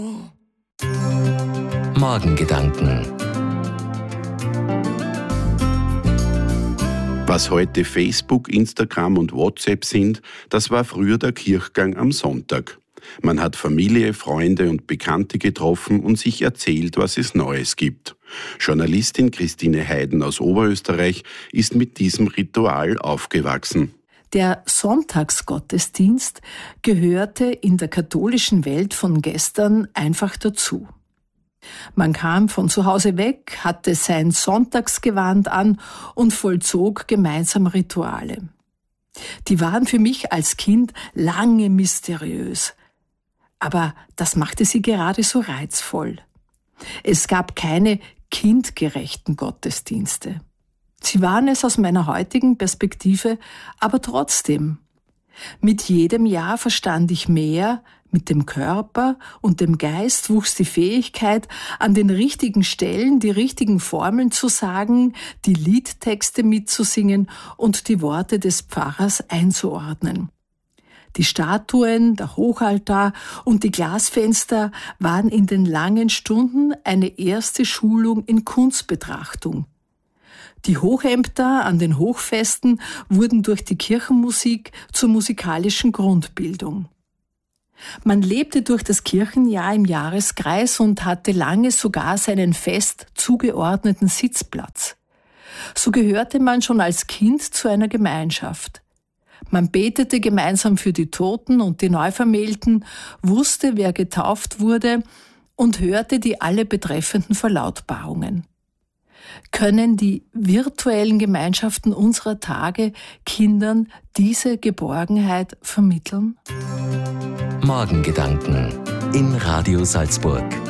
Morgengedanken. Was heute Facebook, Instagram und WhatsApp sind, das war früher der Kirchgang am Sonntag. Man hat Familie, Freunde und Bekannte getroffen und sich erzählt, was es Neues gibt. Journalistin Christine Heiden aus Oberösterreich ist mit diesem Ritual aufgewachsen. Der Sonntagsgottesdienst gehörte in der katholischen Welt von gestern einfach dazu. Man kam von zu Hause weg, hatte sein Sonntagsgewand an und vollzog gemeinsam Rituale. Die waren für mich als Kind lange mysteriös. Aber das machte sie gerade so reizvoll. Es gab keine kindgerechten Gottesdienste. Sie waren es aus meiner heutigen Perspektive, aber trotzdem. Mit jedem Jahr verstand ich mehr, mit dem Körper und dem Geist wuchs die Fähigkeit, an den richtigen Stellen die richtigen Formeln zu sagen, die Liedtexte mitzusingen und die Worte des Pfarrers einzuordnen. Die Statuen, der Hochaltar und die Glasfenster waren in den langen Stunden eine erste Schulung in Kunstbetrachtung. Die Hochämter an den Hochfesten wurden durch die Kirchenmusik zur musikalischen Grundbildung. Man lebte durch das Kirchenjahr im Jahreskreis und hatte lange sogar seinen fest zugeordneten Sitzplatz. So gehörte man schon als Kind zu einer Gemeinschaft. Man betete gemeinsam für die Toten und die Neuvermählten, wusste, wer getauft wurde und hörte die alle betreffenden Verlautbarungen. Können die virtuellen Gemeinschaften unserer Tage Kindern diese Geborgenheit vermitteln? Morgengedanken in Radio Salzburg.